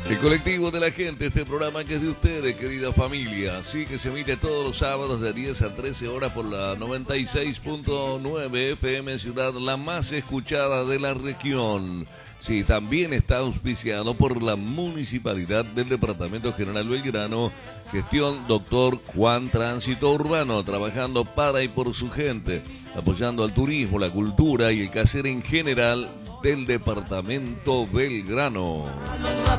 El colectivo de la gente, este programa que es de ustedes, querida familia, sí, que se emite todos los sábados de 10 a 13 horas por la 96.9 FM Ciudad, la más escuchada de la región. Sí, también está auspiciado por la Municipalidad del Departamento General Belgrano, gestión Dr. Juan Tránsito Urbano, trabajando para y por su gente, apoyando al turismo, la cultura y el quehacer en general del Departamento Belgrano.